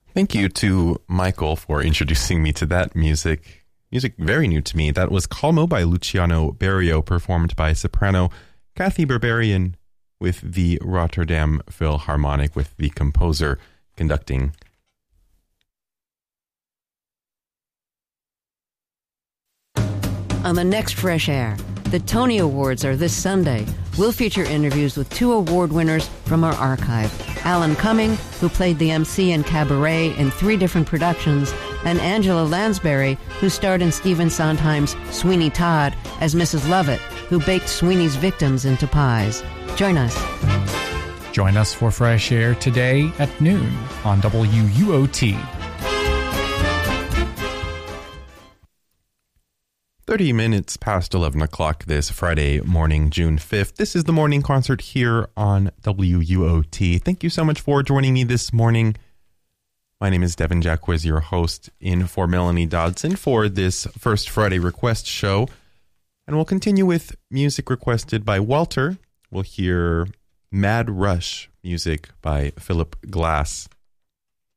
Thank you to Michael for introducing me to that music. Music very new to me. That was Calmo by Luciano Berio, performed by soprano Kathy Berberian with the Rotterdam Philharmonic, with the composer conducting. On the next Fresh Air, the Tony Awards are this Sunday. We'll feature interviews with 2 award winners from our archive. Alan Cumming, who played the MC in Cabaret in 3 different productions, and Angela Lansbury, who starred in Stephen Sondheim's Sweeney Todd as Mrs. Lovett, who baked Sweeney's victims into pies. Join us. Join us for Fresh Air today at noon on WUOT. 30 minutes past 11 o'clock this Friday morning, June 5th. This is the morning concert here on WUOT. Thank you so much for joining me this morning. My name is Devin Jacquiz, your host, in for Melanie Dodson for this first Friday request show. And we'll continue with music requested by Walter. We'll hear Mad Rush music by Philip Glass.